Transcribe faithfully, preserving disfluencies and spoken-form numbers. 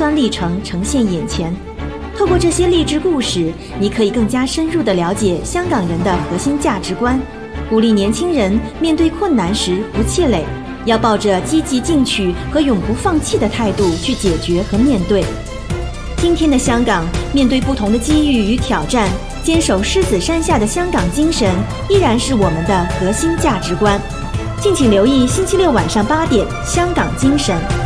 酸历程呈现眼前。透过这些励志故事，你可以更加深入地了解香港人的核心价值观，鼓励年轻人面对困难时不气馁，要抱着积极进取和永不放弃的态度去解决和面对。今天的香港，面对不同的机遇与挑战，坚守狮子山下的香港精神依然是我们的核心价值观。敬请留意星期六晚上八点《香港精神》。